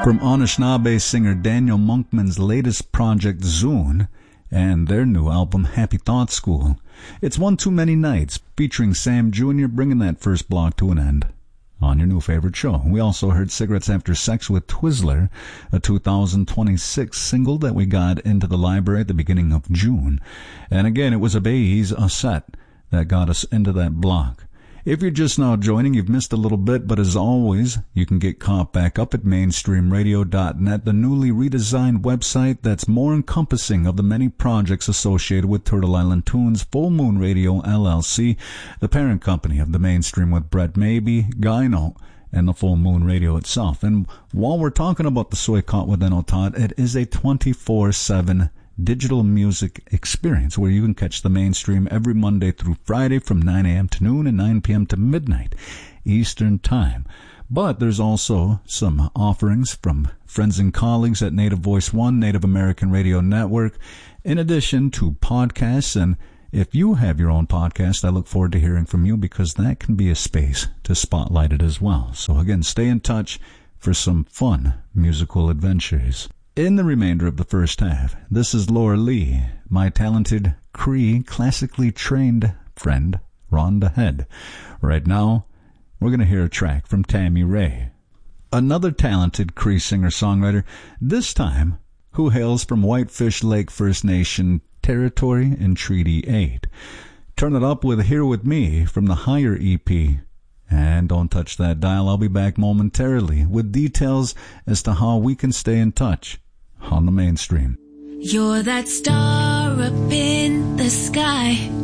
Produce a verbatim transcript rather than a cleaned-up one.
From Anishinaabe singer Daniel Monkman's latest project, Zune, and their new album, Happy Thought School. It's One Too Many Nights, featuring Sam Junior, bringing that first block to an end on your new favorite show. We also heard Cigarettes After Sex with Twizzler, a two thousand twenty-six single that we got into the library at the beginning of June. And again, it was a Bays a set that got us into that block. If you're just now joining, you've missed a little bit, but as always, you can get caught back up at mainstream radio dot net, the newly redesigned website that's more encompassing of the many projects associated with Turtle Island Tunes, Full Moon Radio, L L C, the parent company of the Mainstream with Brett Maybe, Gyno, and the Full Moon Radio itself. And while we're talking about the Soykot with Enotot, it is a twenty-four seven digital music experience where you can catch the Mainstream every Monday through Friday from nine a.m. to noon and nine p.m. to midnight Eastern Time. But there's also some offerings from friends and colleagues at Native Voice One, Native American Radio Network, in addition to podcasts. And if you have your own podcast, I look forward to hearing from you, because that can be a space to spotlight it as well. So again, stay in touch for some fun musical adventures. In the remainder of the first half, this is Laura Lee, my talented Cree classically trained friend, Rhonda Head. Right now, we're going to hear a track from Tammy Ray, another talented Cree singer-songwriter, this time who hails from Whitefish Lake First Nation territory in Treaty eight. Turn it up with Here With Me from the Higher E P. And don't touch that dial. I'll be back momentarily with details as to how we can stay in touch on the Mainstream. You're that star up in the sky.